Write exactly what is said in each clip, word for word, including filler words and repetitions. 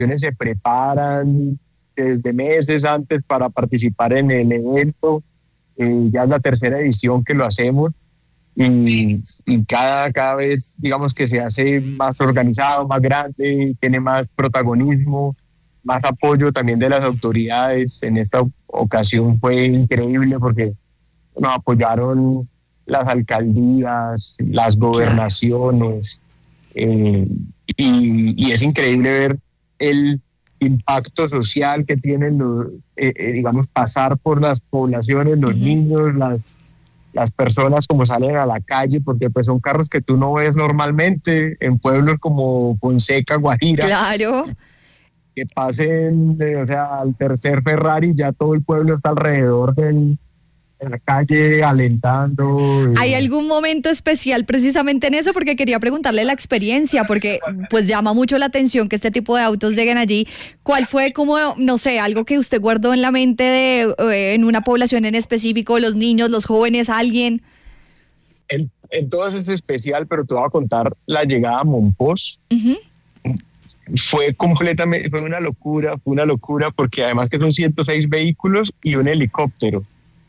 se preparan desde meses antes para participar en el evento. Eh, ya es la tercera edición que lo hacemos y, y cada, cada vez, digamos, que se hace más organizado, más grande, tiene más protagonismo, más apoyo también de las autoridades. En esta ocasión fue increíble porque nos apoyaron las alcaldías, las gobernaciones, eh, y, y es increíble ver el impacto social que tienen los, eh, eh, digamos, pasar por las poblaciones, los Uh-huh. niños, las, las personas como salen a la calle, porque pues son carros que tú no ves normalmente en pueblos como Fonseca, Guajira. Claro. Que pasen, eh, o sea, al tercer Ferrari, ya todo el pueblo está alrededor del, de la calle alentando. Eh. ¿Hay algún momento especial precisamente en eso? Porque quería preguntarle la experiencia, porque pues llama mucho la atención que este tipo de autos lleguen allí. ¿Cuál fue como, no sé, algo que usted guardó en la mente de eh, en una población en específico, los niños, los jóvenes, alguien? En, en todo eso es especial, pero te voy a contar la llegada a Mompox. Uh-huh. Fue completamente, fue una locura, fue una locura, porque además que son ciento seis vehículos y un helicóptero.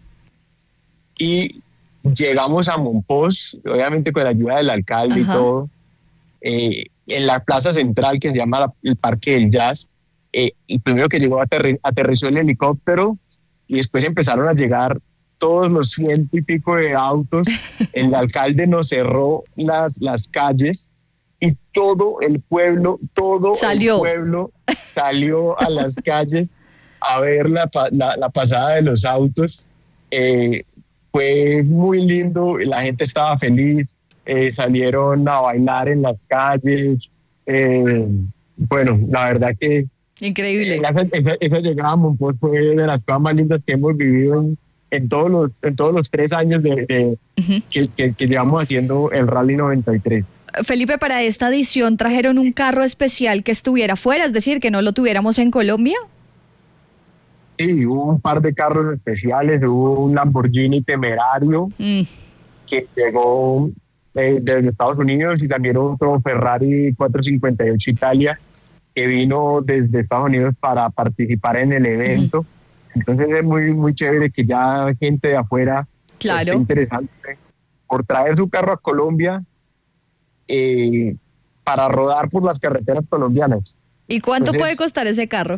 Y llegamos a Mompox, obviamente con la ayuda del alcalde. Ajá. Y todo, eh, en la plaza central que se llama la, el Parque del Jazz. Eh, y primero que llegó, aterri, aterrizó el helicóptero y después empezaron a llegar todos los ciento y pico de autos. El alcalde nos cerró las, las calles y todo el pueblo, todo salió. el pueblo salió a las calles a ver la, la, la pasada de los autos. Eh, fue muy lindo, la gente estaba feliz, eh, salieron a bailar en las calles. Eh, bueno, la verdad que increíble. Esa, esa, esa llegada a Mompox fue de las cosas más lindas que hemos vivido en, en, todos, los, en todos los tres años de, de, uh-huh. que, que, que llevamos haciendo el Rally noventa y tres. Felipe, para esta edición trajeron un carro especial que estuviera fuera, es decir, que no lo tuviéramos en Colombia. Sí, hubo un par de carros especiales, hubo un Lamborghini Temerario mm. que llegó eh, desde Estados Unidos y también otro Ferrari cuatrocientos cincuenta y ocho Italia que vino desde Estados Unidos para participar en el evento. Uh-huh. Entonces es muy, muy chévere que ya gente de afuera claro. esté interesante por traer su carro a Colombia eh, para rodar por las carreteras colombianas. ¿Y cuánto Entonces, puede costar ese carro?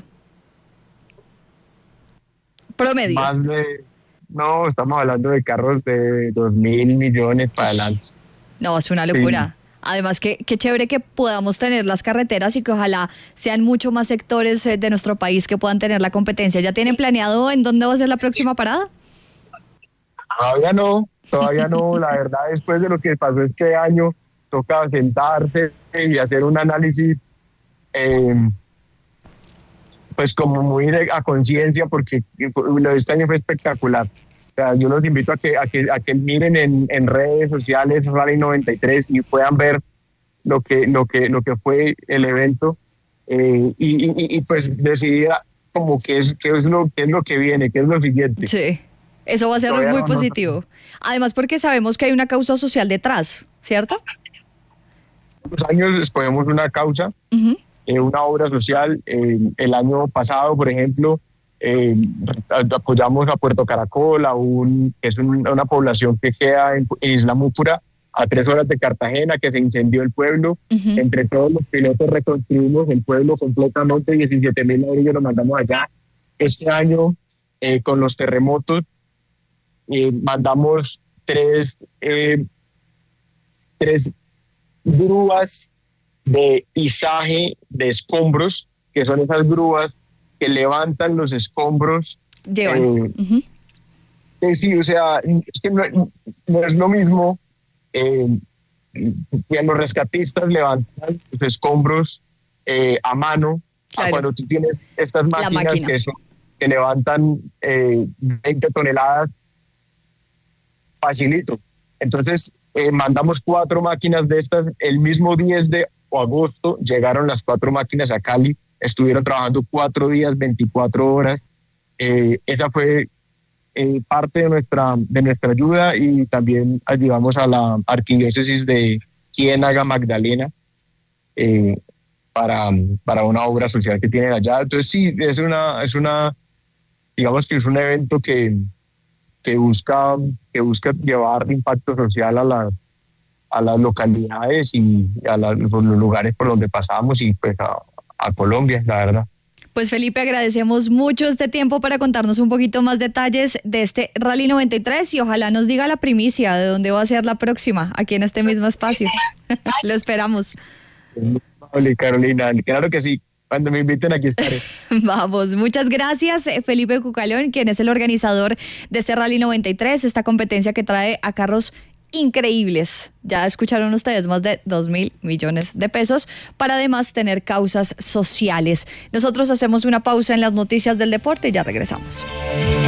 Promedio. Más de, no, estamos hablando de carros de dos mil millones para adelante. No, es una locura. Sí. Además, que qué chévere que podamos tener las carreteras y que ojalá sean mucho más sectores de nuestro país que puedan tener la competencia. ¿Ya tienen planeado en dónde va a ser la próxima parada? Todavía no, todavía no. La verdad, después de lo que pasó este año, toca sentarse y hacer un análisis eh, pues como muy de, a conciencia, porque lo de este año fue espectacular. O sea, yo los invito a que, a que, a que miren en, en redes sociales Rally noventa y tres y puedan ver lo que, lo que, lo que fue el evento eh, y, y, y pues decidir como qué es, qué, es lo, qué es lo que viene, qué es lo siguiente. Sí, eso va a ser Todavía muy no, positivo. No, Además porque sabemos que hay una causa social detrás, ¿cierto? Los años escogemos una causa, uh-huh. eh, una obra social. Eh, el año pasado, por ejemplo, Eh, apoyamos a Puerto Caracol, a un, que es un, una población que queda en, en Isla Múpura, a tres horas de Cartagena, que se incendió el pueblo. Uh-huh. Entre todos los pilotos reconstruimos el pueblo completamente, diecisiete mil ladrillos lo mandamos allá. Este año, eh, con los terremotos, eh, mandamos tres, eh, tres grúas de izaje de escombros, que son esas grúas que levantan los escombros. Llevan. Eh, uh-huh. eh, sí, o sea, es que no, no es lo mismo eh, que los rescatistas levantan los escombros eh, a mano, claro. a cuando tú tienes estas máquinas máquina. que, son, que levantan eh, veinte toneladas facilito. Entonces, eh, mandamos cuatro máquinas de estas. El mismo diez de agosto llegaron las cuatro máquinas a Cali. Estuvieron trabajando cuatro días, veinticuatro horas. Eh, esa fue eh, parte de nuestra, de nuestra ayuda y también ayudamos a la arquidiócesis de Ciénaga Magdalena. Eh, para, para una obra social que tienen allá. Entonces sí, es una, es una digamos que es un evento que, que, busca, que busca llevar impacto social a, la, a las localidades y a la, los lugares por donde pasamos y pues a, a Colombia, la verdad. Pues Felipe, agradecemos mucho este tiempo para contarnos un poquito más detalles de este Rally noventa y tres y ojalá nos diga la primicia de dónde va a ser la próxima, aquí en este mismo espacio. Lo esperamos. Hola, Carolina, claro que sí. Cuando me inviten aquí estaré. Vamos, muchas gracias Felipe Cucalón, quien es el organizador de este Rally noventa y tres, esta competencia que trae a carros increíbles. Ya escucharon ustedes, más de dos mil millones de pesos para además tener causas sociales. Nosotros hacemos una pausa en las noticias del deporte y ya regresamos.